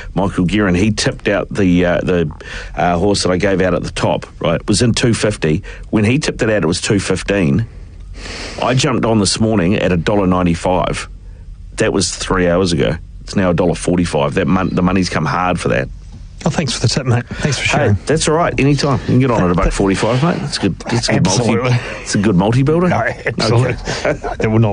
Michael Guerin, he tipped out the horse that I gave out at the top, right? It was in 250. When he tipped it out, it was 215. I jumped on this morning at $1.95. That was 3 hours ago. It's now $1.45. The money's come hard for that. Oh, thanks for the tip, mate. Thanks for sharing. Hey, that's all right. Anytime. You can get on at $1.45, mate. It's good. It's a good Absolutely. It's a good multi-builder. No, absolutely. Okay. That will not